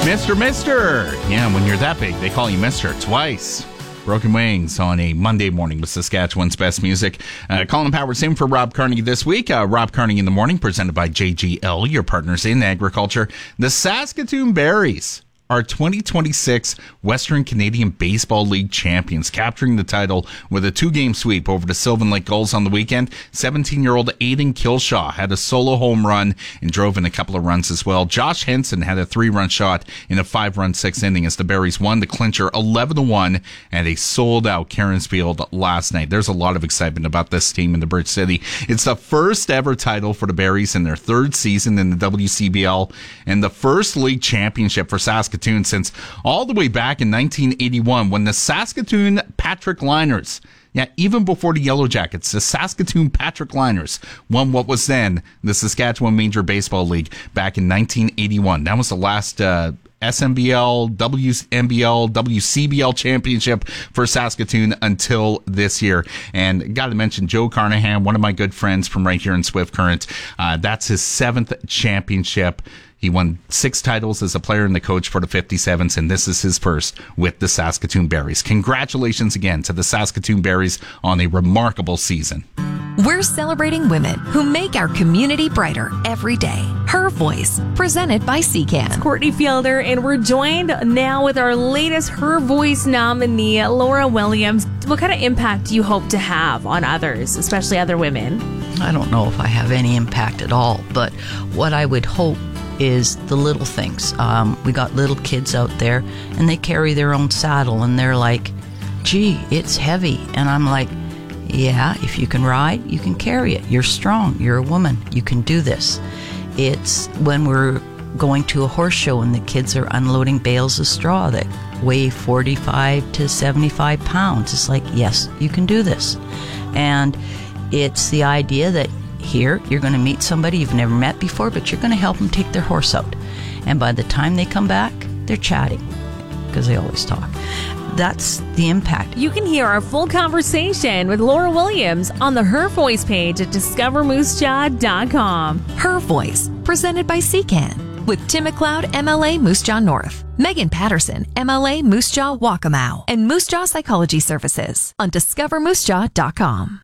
Mister. Yeah, when you're that big, they call you Mister twice. Broken Wings on a Monday morning with Saskatchewan's best music. Colin Powers in for Rob Carney this week. Rob Carney in the morning, presented by JGL, your partners in agriculture. The Saskatoon Berries are 2026 Western Canadian Baseball League champions, capturing the title with a 2-game sweep over the Sylvan Lake Gulls on the weekend. 17-year-old Aiden Kilshaw had a solo home run and drove in a couple of runs as well. Josh Henson had a 3-run shot in a 5-run 6th inning as the Berries won the clincher 11-1 at a sold-out Cairns Field last night. There's a lot of excitement about this team in the Bridge City. It's the first ever title for the Berries in their 3rd season in the WCBL and the first league championship for Saskatoon since all the way back in 1981 when the Saskatoon Patrick Liners, even before the Yellow Jackets, the Saskatoon Patrick Liners won what was then the Saskatchewan Major Baseball League back in 1981. That was the last SMBL, WMBL, WCBL championship for Saskatoon until this year. And got to mention Joe Carnahan, one of my good friends from right here in Swift Current. That's his 7th championship. He won 6 titles as a player and the coach for the 57s, and this is his first with the Saskatoon Berries. Congratulations again to the Saskatoon Berries on a remarkable season. We're celebrating women who make our community brighter every day. Her Voice, presented by CCAN. It's Courtney Fielder, and we're joined now with our latest Her Voice nominee, Laura Williams. What kind of impact do you hope to have on others, especially other women? I don't know if I have any impact at all, but what I would hope is the little things. We got little kids out there, and they carry their own saddle, and they're like, gee, it's heavy. And I'm like, yeah, if you can ride, you can carry it. You're strong. You're a woman. You can do this. It's when we're going to a horse show and the kids are unloading bales of straw that weigh 45 to 75 pounds. It's like, yes, you can do this. And it's the idea that here, you're going to meet somebody you've never met before, but you're going to help them take their horse out. And by the time they come back, they're chatting, because they always talk. That's the impact. You can hear our full conversation with Laura Williams on the Her Voice page at discovermoosejaw.com. Her Voice, presented by CCAN, with Tim McLeod, MLA Moose Jaw North, Megan Patterson, MLA Moose Jaw Waccamaw, and Moose Jaw Psychology Services on discovermoosejaw.com.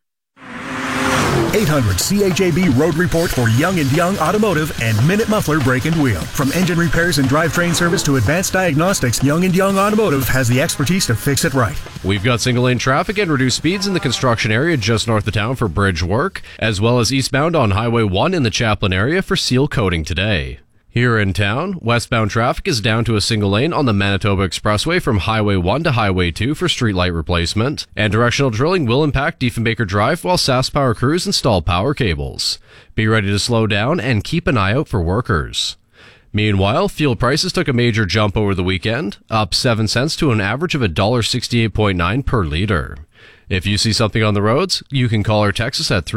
800 CHAB Road Report for Young and Young Automotive and Minute Muffler Brake and Wheel. From engine repairs and drivetrain service to advanced diagnostics, Young and Young Automotive has the expertise to fix it right. We've got single-lane traffic and reduced speeds in the construction area just north of town for bridge work, as well as eastbound on Highway 1 in the Chaplin area for seal coating today. Here in town, westbound traffic is down to a single lane on the Manitoba Expressway from Highway 1 to Highway 2 for streetlight replacement, and directional drilling will impact Diefenbaker Drive while SaskPower crews install power cables. Be ready to slow down and keep an eye out for workers. Meanwhile, fuel prices took a major jump over the weekend, up 7 cents to an average of $1.68.9 per liter. If you see something on the roads, you can call or text us at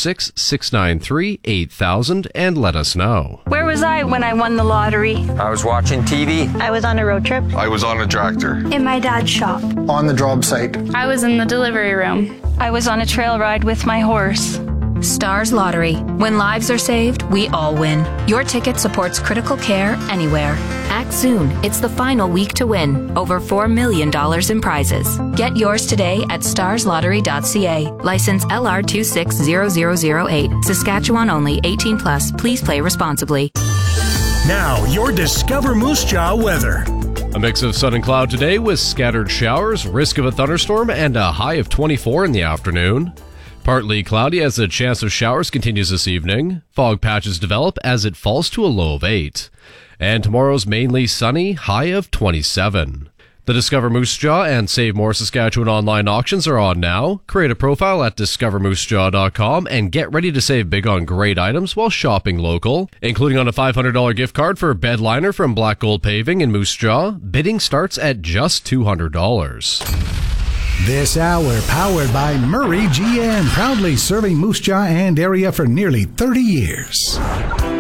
306-693-8000 and let us know. Where was I when I won the lottery? I was watching TV. I was on a road trip. I was on a tractor. In my dad's shop. On the job site. I was in the delivery room. I was on a trail ride with my horse. Stars Lottery. When lives are saved, we all win. Your ticket supports critical care anywhere. Act soon. It's the final week to win. Over $4 million in prizes. Get yours today at starslottery.ca. License LR 260008. Saskatchewan only. 18 plus. Please play responsibly. Now, your Discover Moose Jaw weather. A mix of sun and cloud today with scattered showers, risk of a thunderstorm, and a high of 24 in the afternoon. Partly cloudy as the chance of showers continues this evening. Fog patches develop as it falls to a low of 8. And tomorrow's mainly sunny, high of 27. The Discover Moose Jaw and Save More Saskatchewan online auctions are on now. Create a profile at discovermoosejaw.com and get ready to save big on great items while shopping local, including on a $500 gift card for a bed liner from Black Gold Paving in Moose Jaw. Bidding starts at just $200. This hour powered by Murray GM, proudly serving Moose Jaw and area for nearly 30 years.